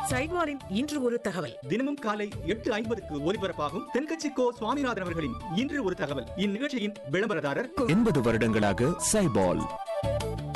சைவாரின் இன்று ஒரு தகவல். தினமும் காலை 8:50க்கு ஒலிபரப்பாகும் தென்கட்சி கோ சுவாமிநாதன் அவர்களின் இன்று ஒரு தகவல். இந்நிகழ்ச்சியின் விளம்பரதாரர் 80 வருடங்களாக சைபால்.